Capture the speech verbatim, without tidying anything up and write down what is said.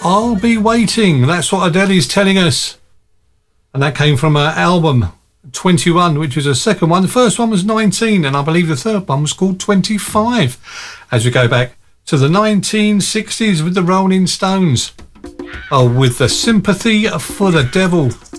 I'll Be Waiting. That's what Adele is telling us. And that came from her album twenty-one, which was her second one. The first one was nineteen, and I believe the third one was called twenty-five. As we go back to the nineteen sixties with the Rolling Stones. Oh, with the Sympathy for the Devil.